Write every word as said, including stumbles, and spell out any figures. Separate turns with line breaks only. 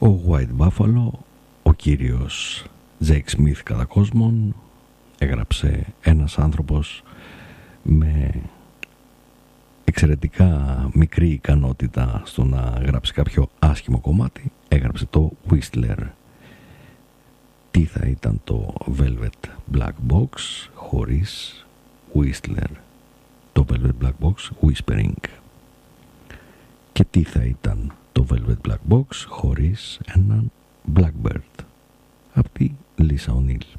Ο White Buffalo, ο κύριος Jake Smith κατά κόσμον, έγραψε ένας άνθρωπος με εξαιρετικά μικρή ικανότητα στο να γράψει κάποιο άσχημο κομμάτι. Έγραψε το Whistler. Τι θα ήταν το Velvet Black Box χωρίς Whistler? Το Velvet Black Box Whispering. Και τι θα ήταν το Velvet Black Box χωρίς έναν Blackbird? Από τη Lisa O'Neill.